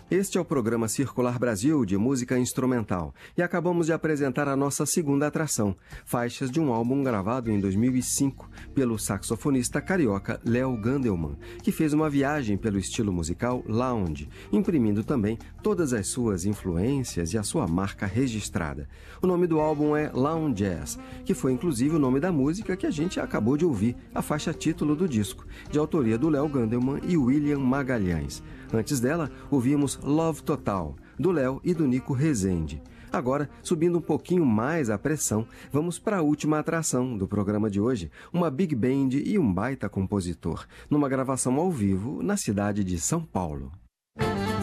Este é o programa Circular Brasil de música instrumental e acabamos de apresentar a nossa segunda atração, faixas de um álbum gravado em 2005 pelo saxofonista carioca Léo Gandelman, que fez uma viagem pelo estilo musical lounge, imprimindo também todas as suas influências e a sua marca registrada. O nome do álbum é Lounge Jazz, que foi inclusive o nome da música que a gente acabou de ouvir, a faixa título do disco, de autoria do Léo Gandelman e William Magalhães. Antes dela, ouvimos Love Total, do Léo e do Nico Rezende. Agora, subindo um pouquinho mais a pressão, vamos para a última atração do programa de hoje, uma big band e um baita compositor, numa gravação ao vivo na cidade de São Paulo.